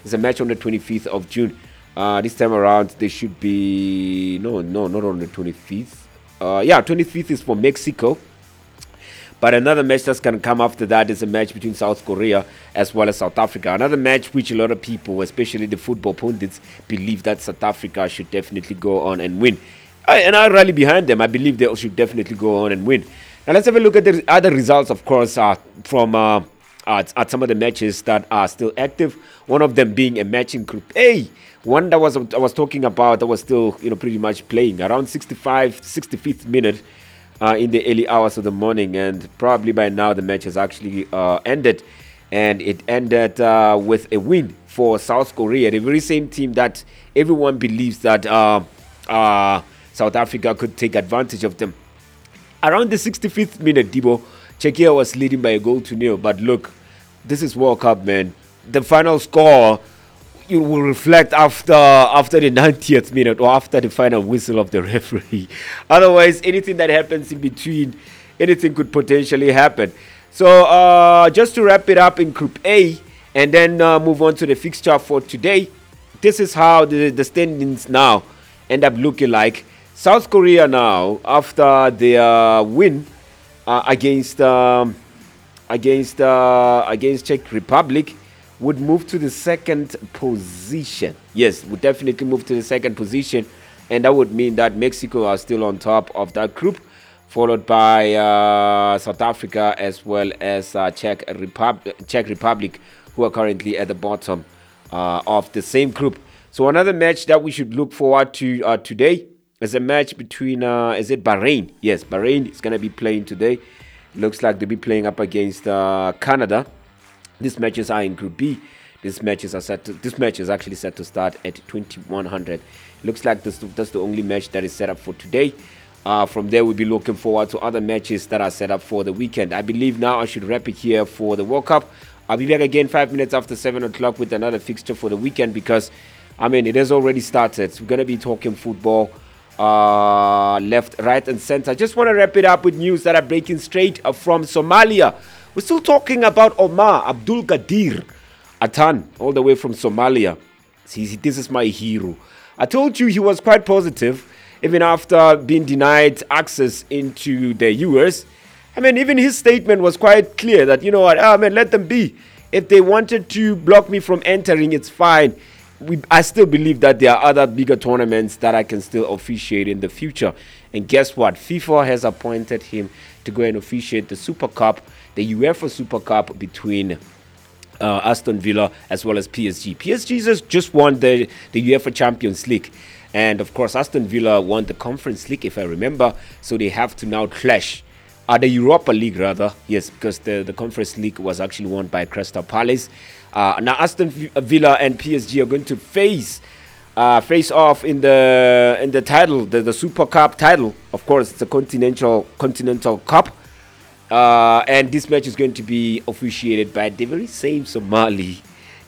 There's a match on the 25th of June. This time around, there should be no, not on the 25th. 25th is for Mexico. But another match that's going to come after that is a match between South Korea as well as South Africa. Another match which a lot of people, especially the football pundits, believe that South Africa should definitely go on and win. And I rally behind them. I believe they should definitely go on and win. Now let's have a look at the other results, of course, from at some of the matches that are still active. One of them being a match in Group A. One that I was talking about that was still pretty much playing around 65th minute. In the early hours of the morning, and probably by now the match has actually ended, and it ended with a win for South Korea, the very same team that everyone believes that South Africa could take advantage of them. Around the 65th minute, Debo, Czechia was leading by a 1-0, but look, this is World Cup, man. The final score will reflect after the 90th minute or after the final whistle of the referee. Otherwise, anything that happens in between, anything could potentially happen. So just to wrap it up in Group A and then move on to the fixture for today, this is how the standings now end up looking like. South Korea now, after their win against Czech Republic, would move to the second position. Yes, would definitely move to the second position, and that would mean that Mexico are still on top of that group, followed by South Africa as well as Czech Republic, who are currently at the bottom of the same group. So another match that we should look forward to today is a match between is it Bahrain? Yes, Bahrain is going to be playing today. Looks like they'll be playing up against Canada. These matches are in Group B. This match is actually set to start at 2100. Looks like that's the only match that is set up for today. From there, we'll be looking forward to other matches that are set up for the weekend. I believe now I should wrap it here for the World Cup. I'll be back again 5 minutes after 7 o'clock with another fixture for the weekend because, it has already started. We're going to be talking football left, right, and center. I just want to wrap it up with news that are breaking straight from Somalia. We're still talking about Omar Abdul Qadir Atan, all the way from Somalia. See, this is my hero. I told you he was quite positive, even after being denied access into the US. Even his statement was quite clear that, let them be. If they wanted to block me from entering, it's fine. I still believe that there are other bigger tournaments that I can still officiate in the future. And guess what? FIFA has appointed him to go and officiate the Super Cup, the UEFA Super Cup between Aston Villa as well as PSG. PSG just won the UEFA Champions League. And of course, Aston Villa won the Conference League, if I remember. So they have to now clash. The Europa League, rather. Yes, because the Conference League was actually won by Crystal Palace. Now, Aston Villa and PSG are going to face off in the title, the Super Cup title. Of course, it's a continental cup. And this match is going to be officiated by the very same Somali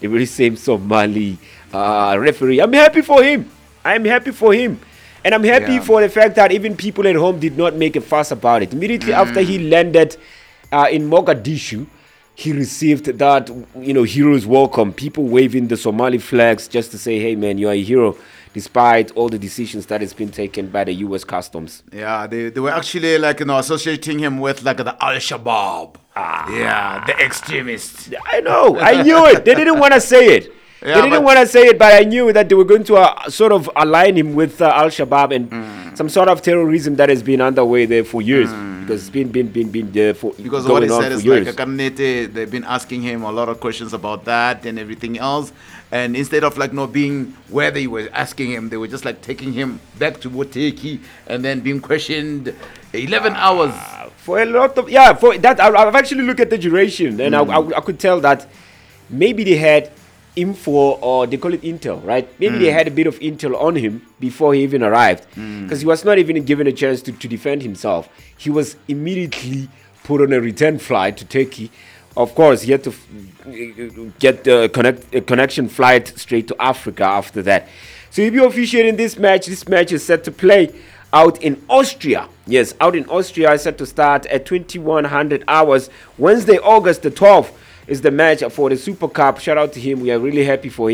referee. I'm happy for him. And I'm happy for the fact that even people at home did not make a fuss about it. Immediately after he landed in Mogadishu, he received that, hero's welcome. People waving the Somali flags just to say, hey, man, you are a hero, despite all the decisions that has been taken by the U.S. Customs. Yeah, they were actually associating him with the Al-Shabaab. Yeah, the extremists. I know. I knew it. They didn't want to say it. They didn't want to say it, but I knew that they were going to sort of align him with Al-Shabaab and some sort of terrorism that has been underway there for years. Because it's been there for because what he said is they've been asking him a lot of questions about that and everything else. And instead of not being where they were asking him, they were just taking him back to Woteki and then being questioned 11 hours. For a lot of, for that, I've actually looked at the duration and I could tell that maybe they had info, or they call it intel, right? Maybe they had a bit of intel on him before he even arrived, because he was not even given a chance to defend himself. He was immediately put on a return flight to Turkey. Of course, he had to get a connection flight straight to Africa after that. So he'll be officiating this match. This match is set to play out in Austria. Yes, out in Austria. It's set to start at 2100 hours. Wednesday, August the 12th is the match for the Super Cup. Shout out to him. We are really happy for him.